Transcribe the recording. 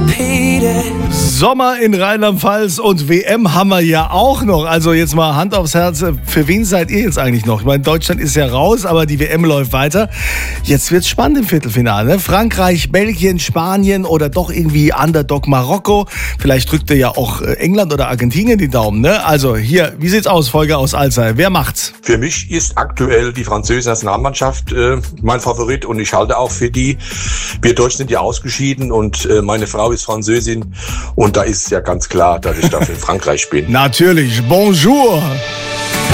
Sommer in Rheinland-Pfalz und WM haben wir ja auch noch. Also jetzt mal Hand aufs Herz, für wen seid ihr jetzt eigentlich noch? Ich meine, Deutschland ist ja raus, aber die WM läuft weiter. Jetzt wird's spannend im Viertelfinale. Ne? Frankreich, Belgien, Spanien oder doch irgendwie Underdog Marokko. Vielleicht drückt ihr ja auch England oder Argentinien die Daumen. Ne? Also hier, wie sieht's aus, Volker aus Alzey? Wer macht's? Für mich ist aktuell die französische Nationalmannschaft mein Favorit und ich halte auch für die. Wir Deutschen sind ja ausgeschieden und meine Frau ist Französin und da ist ja ganz klar, dass ich da für Frankreich bin. Natürlich. Bonjour.